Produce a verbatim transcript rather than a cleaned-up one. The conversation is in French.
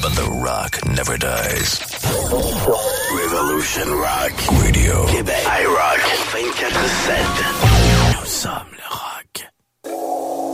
but the rock never dies. Revolution Rock Radio. Québec. iRock vingt-quatre sept.